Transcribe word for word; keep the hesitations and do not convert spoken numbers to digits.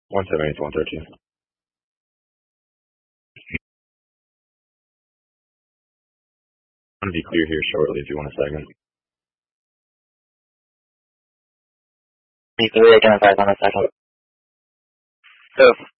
one seven eight to one thirteen. I'm going to be clear here shortly if you want a second. Be clear again if I want a second. So,